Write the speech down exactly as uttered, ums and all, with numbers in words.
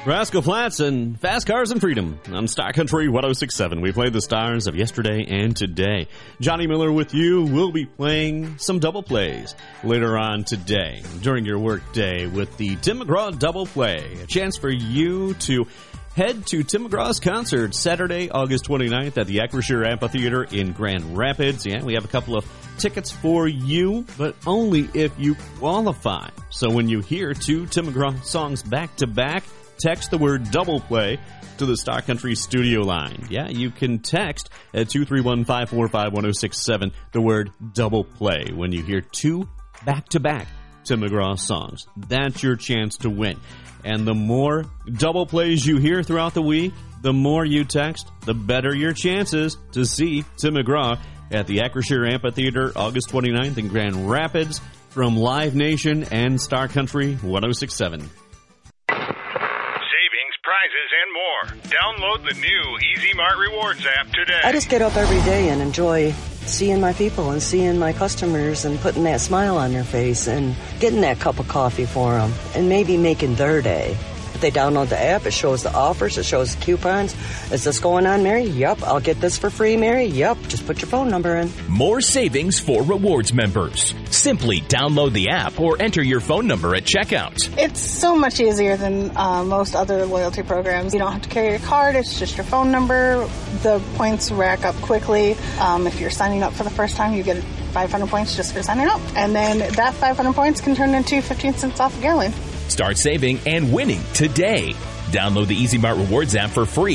Rascal Flatts and Fast Cars and Freedom on Star Country one oh six point seven. We played the stars of yesterday and today. Johnny Miller with you. We'll be playing some double plays later on today during your work day with the Tim McGraw double play. A chance for you to head to Tim McGraw's concert Saturday, August twenty-ninth at the Acrisure Amphitheater in Grand Rapids. Yeah, we have a couple of tickets for you, but only if you qualify. So when you hear two Tim McGraw songs back to back, text the word double play to the Star Country studio line. Yeah, you can text at two three one, five four five, one oh six seven the word double play when you hear two back-to-back Tim McGraw songs. That's your chance to win. And the more double plays you hear throughout the week, the more you text, the better your chances to see Tim McGraw at the Acrisure Amphitheater August twenty-ninth in Grand Rapids from Live Nation and Star Country one oh six point seven. Prizes and more. Download the new Easy Mart Rewards app today. I just get up every day and enjoy seeing my people and seeing my customers and putting that smile on their face and getting that cup of coffee for them and maybe making their day. If they download the app, it shows the offers, it shows the coupons. Is this going on, Mary? Yep. I'll get this for free, Mary? Yep. Just put your phone number in. More savings for rewards members. Simply download the app or enter your phone number at checkout. It's so much easier than uh, most other loyalty programs. You don't have to carry your card. It's just your phone number. The points rack up quickly. Um, if you're signing up for the first time, you get five hundred points just for signing up. And then that five hundred points can turn into fifteen cents off a gallon. Start saving and winning today. Download the Easy Mart Rewards app for free